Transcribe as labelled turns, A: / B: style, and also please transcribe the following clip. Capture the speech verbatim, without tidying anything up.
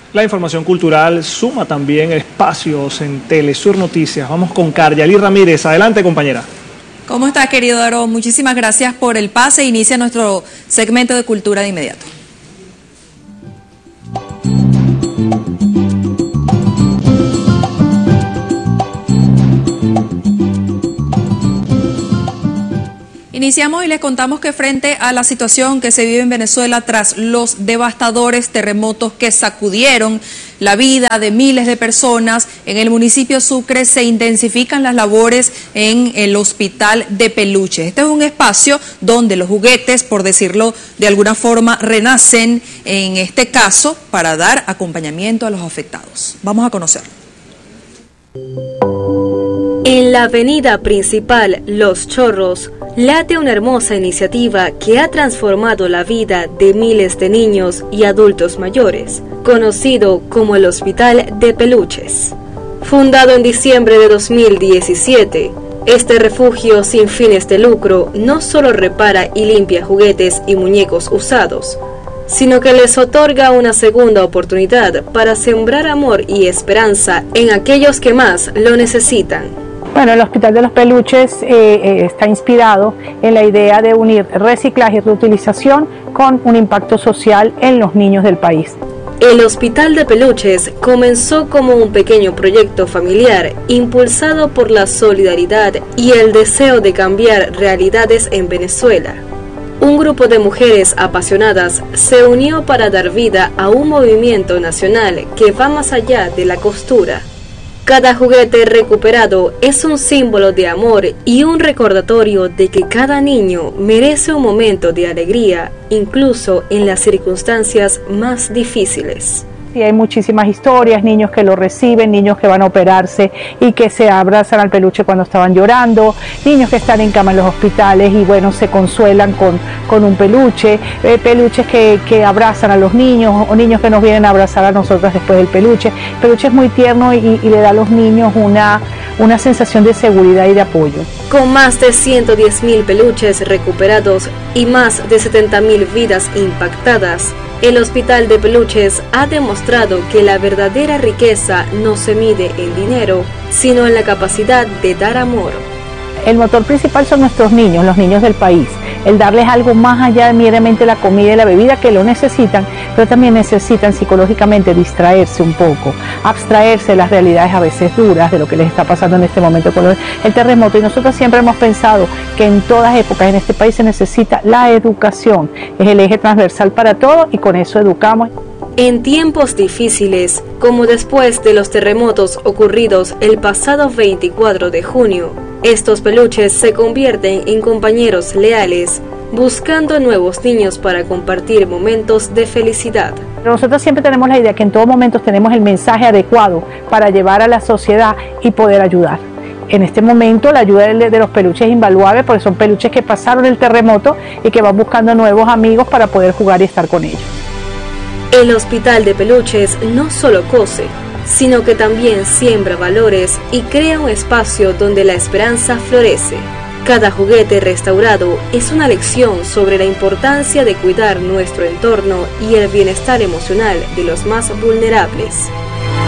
A: La información cultural suma también espacios en Telesur Noticias. Vamos con Karyalí Ramírez. Adelante, compañera.
B: ¿Cómo estás, querido Daron? Muchísimas gracias por el pase. Inicia nuestro segmento de cultura de inmediato. Iniciamos y les contamos que frente a la situación que se vive en Venezuela tras los devastadores terremotos que sacudieron la vida de miles de personas, en el municipio Sucre se intensifican las labores en el Hospital de Peluches. Este es un espacio donde los juguetes, por decirlo de alguna forma, renacen, en este caso, para dar acompañamiento a los afectados. Vamos a conocerlo.
C: En la avenida principal Los Chorros, late una hermosa iniciativa que ha transformado la vida de miles de niños y adultos mayores, conocido como el Hospital de Peluches. Fundado en diciembre de dos mil diecisiete, este refugio sin fines de lucro no solo repara y limpia juguetes y muñecos usados, sino que les otorga una segunda oportunidad para sembrar amor y esperanza en aquellos que más lo necesitan.
D: Bueno, el Hospital de los Peluches eh, eh, está inspirado en la idea de unir reciclaje y reutilización con un impacto social en los niños del país.
C: El Hospital de Peluches comenzó como un pequeño proyecto familiar impulsado por la solidaridad y el deseo de cambiar realidades en Venezuela. Un grupo de mujeres apasionadas se unió para dar vida a un movimiento nacional que va más allá de la costura. Cada juguete recuperado es un símbolo de amor y un recordatorio de que cada niño merece un momento de alegría, incluso en las circunstancias más difíciles.
D: Y hay muchísimas historias, niños que lo reciben, niños que van a operarse y que se abrazan al peluche cuando estaban llorando, niños que están en cama en los hospitales y bueno, se consuelan con, con un peluche, eh, peluches que, que abrazan a los niños o niños que nos vienen a abrazar a nosotras después del peluche. El peluche es muy tierno y, y le da a los niños una, una sensación de seguridad y de apoyo.
C: Con más de ciento diez mil peluches recuperados y más de setenta mil vidas impactadas, el Hospital de Peluches ha demostrado que la verdadera riqueza no se mide en dinero, sino en la capacidad de dar amor.
D: El motor principal son nuestros niños, los niños del país. El darles algo más allá de meramente la comida y la bebida, que lo necesitan, pero también necesitan psicológicamente distraerse un poco, abstraerse de las realidades a veces duras de lo que les está pasando en este momento con el terremoto. Y nosotros siempre hemos pensado que en todas épocas en este país se necesita la educación. Es el eje transversal para todo y con eso educamos.
C: En tiempos difíciles, como después de los terremotos ocurridos el pasado veinticuatro de junio, estos peluches se convierten en compañeros leales, buscando nuevos niños para compartir momentos de felicidad.
D: Pero nosotros siempre tenemos la idea que en todo momento tenemos el mensaje adecuado para llevar a la sociedad y poder ayudar. En este momento la ayuda de los peluches es invaluable porque son peluches que pasaron el terremoto y que van buscando nuevos amigos para poder jugar y estar con ellos.
C: El Hospital de Peluches no solo cose, sino que también siembra valores y crea un espacio donde la esperanza florece. Cada juguete restaurado es una lección sobre la importancia de cuidar nuestro entorno y el bienestar emocional de los más vulnerables.